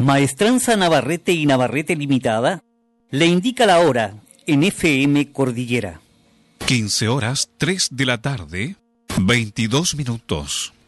Maestranza Navarrete y Navarrete Limitada le indica la hora en FM Cordillera. 15 horas 3 de la tarde, 22 minutos.